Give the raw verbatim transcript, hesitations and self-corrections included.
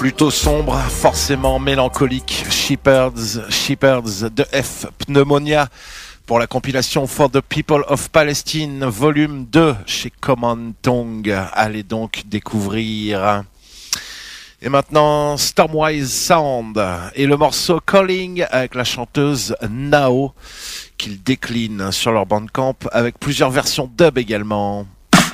Plutôt sombre, forcément mélancolique. Shepherds, Shepherds de F. Pneumonia pour la compilation For the People of Palestine, volume deux chez Common Tongue. Allez donc découvrir. Et maintenant, Stormwise Sound et le morceau Calling avec la chanteuse Nao qu'ils déclinent sur leur bandcamp avec plusieurs versions dub également.